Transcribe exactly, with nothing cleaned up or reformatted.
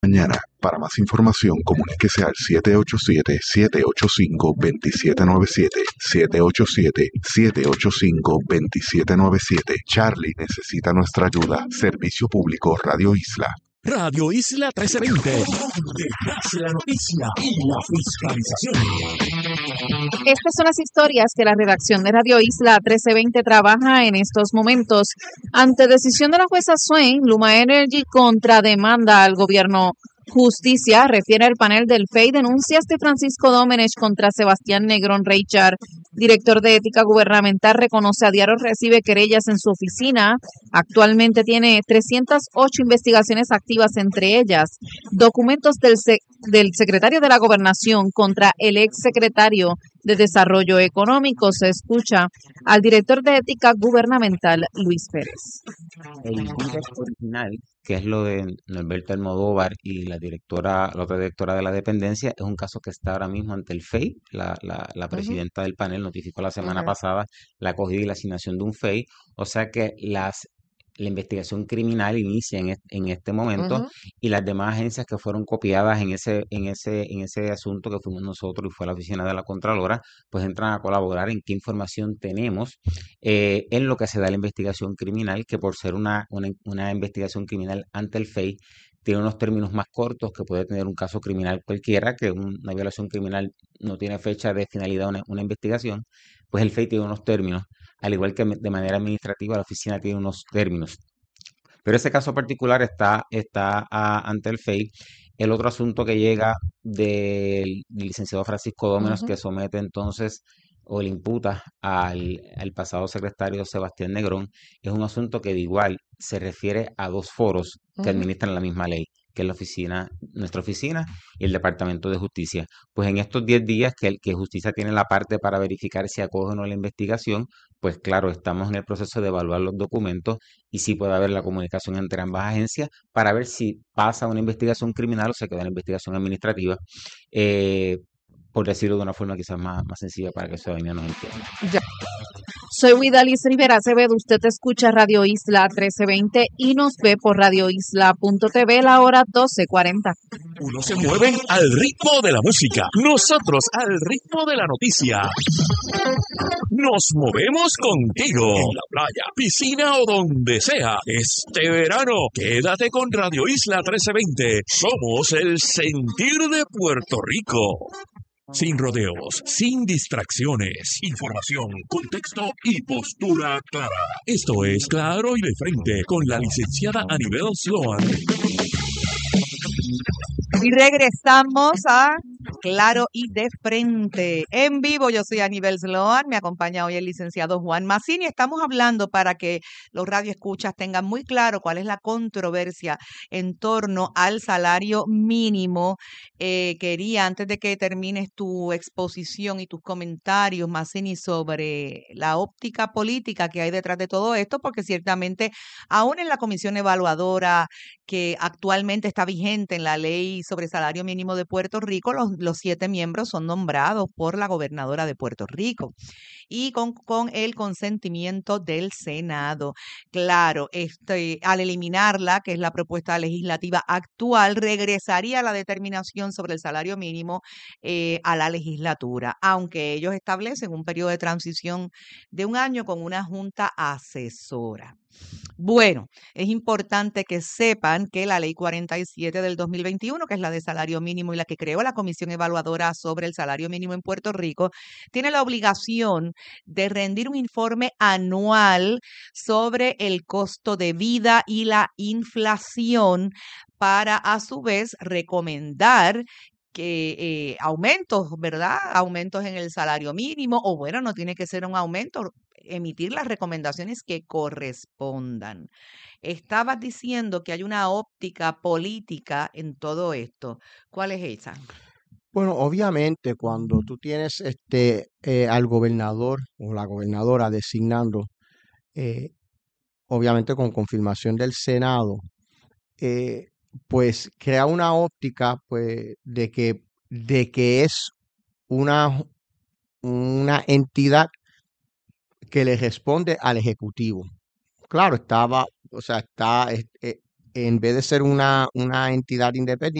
Mañana. Para más información, comuníquese al siete ocho siete, siete ocho cinco, dos siete nueve siete, siete ocho siete, siete ocho cinco, dos siete nueve siete. Charlie necesita nuestra ayuda. Servicio Público Radio Isla. Radio Isla trece veinte. Detrás de la noticia y la fiscalización. Estas son las historias que la redacción de Radio Isla trece veinte trabaja en estos momentos. Ante decisión de la jueza Swain, Luma Energy contrademanda al gobierno. Justicia, refiere al panel del F E I, denuncias de Francisco Domenech contra Sebastián Negrón Reichard. Director de Ética Gubernamental reconoce a diario recibe querellas en su oficina. Actualmente tiene trescientas ocho investigaciones activas, entre ellas documentos del, sec del secretario de la Gobernación contra el exsecretario de Desarrollo Económico. Se escucha al director de Ética Gubernamental, Luis Pérez. El índex original, que es lo de Norberto Almodóvar y la directora, la otra directora de la dependencia, es un caso que está ahora mismo ante el F E I. La, la, la presidenta uh-huh. del panel notificó la semana uh-huh. pasada la acogida y la asignación de un F E I, o sea que las la investigación criminal inicia en este, en este momento uh-huh. y las demás agencias que fueron copiadas en ese en ese en ese asunto que fuimos nosotros y fue la oficina de la Contralora, pues entran a colaborar en qué información tenemos eh, en lo que se da la investigación criminal, que por ser una, una, una investigación criminal ante el F E I tiene unos términos más cortos que puede tener un caso criminal cualquiera, que una violación criminal no tiene fecha de finalidad una, una investigación, pues el F E I tiene unos términos, al igual que de manera administrativa la oficina tiene unos términos. Pero ese caso particular está, está a, ante el F E I. El otro asunto que llega del, del licenciado Francisco Domenech, uh-huh. que somete entonces o le imputa al, al pasado secretario Sebastián Negrón, es un asunto que de igual se refiere a dos foros que uh-huh. administran la misma ley, que es la oficina, nuestra oficina y el Departamento de Justicia. Pues en estos diez días que, el, que Justicia tiene la parte para verificar si acoge o no la investigación, pues claro, estamos en el proceso de evaluar los documentos y si puede haber la comunicación entre ambas agencias para ver si pasa una investigación criminal o se queda una investigación administrativa. Eh, por decirlo de una forma quizás más, más sencilla para que esa vaina no entienda. Ya. Soy Widalis Rivera Acevedo, usted escucha Radio Isla trece veinte y nos ve por radio isla punto t v la hora doce cuarenta. Unos se mueven al ritmo de la música, nosotros al ritmo de la noticia. Nos movemos contigo, en la playa, piscina o donde sea. Este verano, quédate con Radio Isla trece veinte. Somos el sentir de Puerto Rico. Sin rodeos, sin distracciones, información, contexto y postura clara. Esto es Claro y de Frente con la licenciada Anibel Sloan. Y regresamos a Claro y de Frente. En vivo, yo soy Anibel Sloan, me acompaña hoy el licenciado Juan Mazzini. Estamos hablando para que los radioescuchas tengan muy claro cuál es la controversia en torno al salario mínimo. Eh, quería, antes de que termines tu exposición y tus comentarios, Mazzini, sobre la óptica política que hay detrás de todo esto, porque ciertamente, aún en la comisión evaluadora que actualmente está vigente en la ley sobre salario mínimo de Puerto Rico, los, los siete miembros son nombrados por la gobernadora de Puerto Rico y con, con el consentimiento del Senado. Claro, este, al eliminarla, que es la propuesta legislativa actual, regresaría la determinación sobre el salario mínimo eh, a la legislatura, aunque ellos establecen un periodo de transición de un año con una junta asesora. Bueno, es importante que sepan que la ley cuarenta y siete del dos mil veintiuno, que es la de salario mínimo y la que creó la Comisión Evaluadora sobre el Salario Mínimo en Puerto Rico, tiene la obligación de rendir un informe anual sobre el costo de vida y la inflación para, a su vez, recomendar que eh, aumentos, ¿verdad? Aumentos en el salario mínimo, o bueno, no tiene que ser un aumento, emitir las recomendaciones que correspondan. Estabas diciendo que hay una óptica política en todo esto. ¿Cuál es esa? Bueno, obviamente cuando tú tienes este eh, al gobernador o la gobernadora designando, eh, obviamente con confirmación del Senado, eh, pues crea una óptica pues de que de que es una, una entidad que le responde al Ejecutivo. Claro, estaba, o sea, está, eh, en vez de ser una, una entidad independiente,